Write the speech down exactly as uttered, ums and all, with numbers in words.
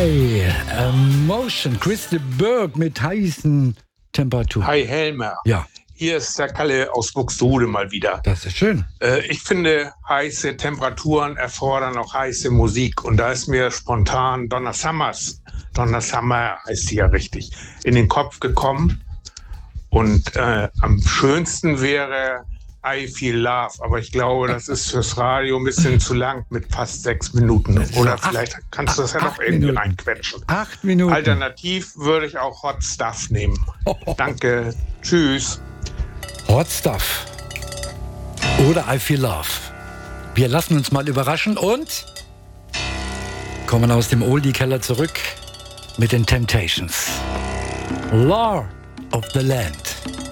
Hi, Emotion, Chris de Burgh mit heißen Temperaturen. Hi Helmer. Ja. Hier ist der Kalle aus Buxtehude mal wieder. Das ist schön. Äh, ich finde, heiße Temperaturen erfordern auch heiße Musik. Und da ist mir spontan Donna Summers, Donna Summer heißt sie ja richtig, in den Kopf gekommen. Und äh, am schönsten wäre I Feel Love. Aber ich glaube, das ist fürs Radio ein bisschen zu lang mit fast sechs Minuten. Oder vielleicht acht, kannst du das ja noch irgendwie Minuten. reinquetschen. Acht Minuten. Alternativ würde ich auch Hot Stuff nehmen. Oh. Danke. Tschüss. Hot Stuff oder I Feel Love. Wir lassen uns mal überraschen und kommen aus dem Oldie-Keller zurück mit den Temptations. Law of the Land.